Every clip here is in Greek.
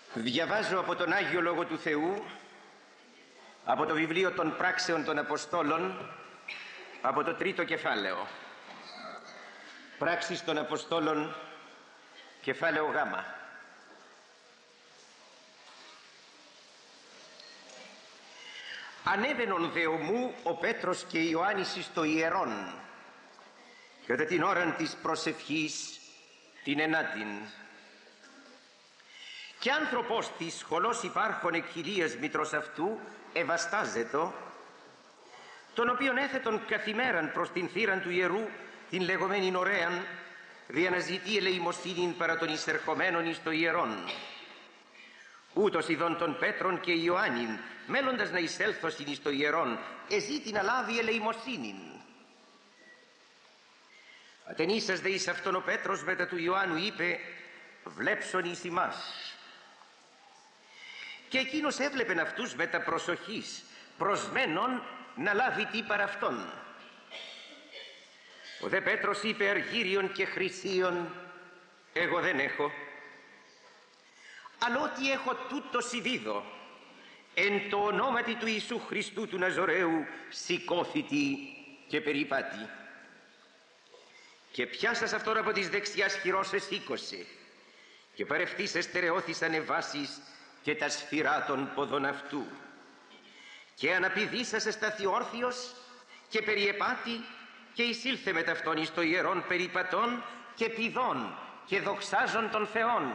Διαβάζω από τον Άγιο Λόγο του Θεού, από το βιβλίο των Πράξεων των Αποστόλων, από το 3ο κεφάλαιο. Πράξεις των Αποστόλων, κεφάλαιο Γ. Ανέβαινον δε ομού ο Πέτρος και Ιωάννης εις το ιερόν, κατά την ώραν της προσευχής την ενάτην. Και άνθρωπος της σχολός υπάρχων εκ χιλίας μητρός αυτού ευαστάζετο, τον οποίον έθετον καθημέραν προς την θύραν του ιερού την λεγόμενην ωραίαν, δια να ζητεί ελεημοσύνην παρά των εισερχομένων εις το ιερόν. Ούτως ειδών των Πέτρων και Ιωάννην, μέλλοντας να εισέλθωσιν εις το ιερόν, εζήτη να λάβει ελεημοσύνην. Ατενίσας δε εις αυτόν ο Πέτρος μετά του Ιωάννου είπε, βλέψον εις ημάς. Και εκείνος έβλεπεν αυτούς μετα προσοχής, προσμένων να λάβει τι παρ' αυτόν. Ο δε Πέτρος είπε αργύριον και χρυσίον, εγώ δεν έχω. Αλλά ό,τι έχω τούτο σιδίδω, εν το ονόματι του Ιησού Χριστού του Ναζωραίου σηκώθητη και περιπάτη. Και πιάσας αυτόν από της δεξιάς χειρός εσήκωσε, και παρευτής εστερεώθησαν εβάσεις και τα σφυρά των ποδών αυτού. Και αναπηδήσας εστάθη όρθιος και περιεπάτη, και εισήλθε με ταυτόν εις το ιερόν περιπατών και πηδών και δοξάζων των Θεών.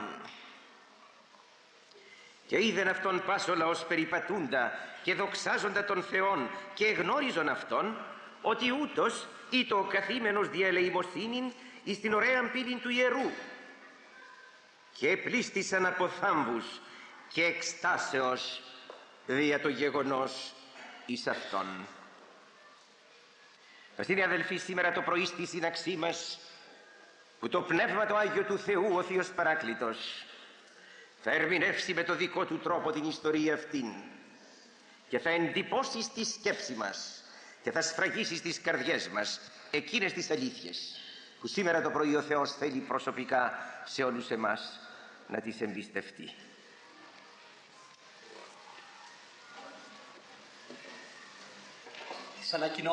Και είδεν αυτόν πας ο λαός περιπατούντα και δοξάζοντα των Θεών, και εγνώριζον αυτόν ότι ούτως ήτο ο καθήμενος δια ελεημοσύνην εις την ωραίαν πύλην του ιερού. Και επλήστησαν από θάμβους και εκστάσεως δια το γεγονός εις αυτόν. Βαστήνοι αδελφοί, σήμερα το πρωί στη σύναξή μας, που το Πνεύμα το Άγιο του Θεού, ο Θείος Παράκλητος, θα ερμηνεύσει με το δικό του τρόπο την ιστορία αυτήν και θα εντυπώσει στη σκέψη μας και θα σφραγίσει στις καρδιές μας εκείνες τις αλήθειες που σήμερα το πρωί ο Θεός θέλει προσωπικά σε όλους εμάς να τις εμπιστευτεί. Τις ανακοινώσεις